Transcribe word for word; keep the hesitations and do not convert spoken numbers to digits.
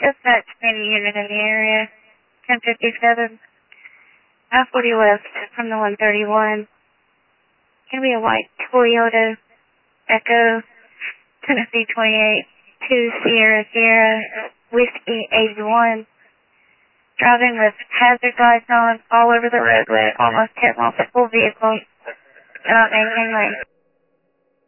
Dispatch any unit in the area. ten fifty-seven. I forty west from the one thirty-one. Gonna be a white Toyota Echo, Tennessee twenty-eight, two Sierra Sierra, Whiskey eighty-one. Driving with hazard lights on all over the roadway, almost hit multiple vehicles. And I'm aiming lane.